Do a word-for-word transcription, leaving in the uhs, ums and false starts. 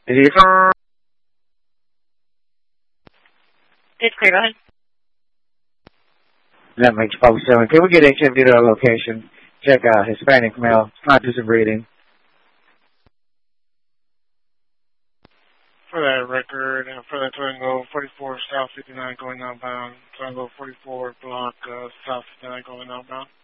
Is he? It's clear, go ahead. That makes five seven. Can we get H M D to our location? Check out Hispanic male. Not do some reading. For that record, and for that Tango forty-four South fifty-nine going outbound, Tango forty-four block uh, South fifty-nine going outbound.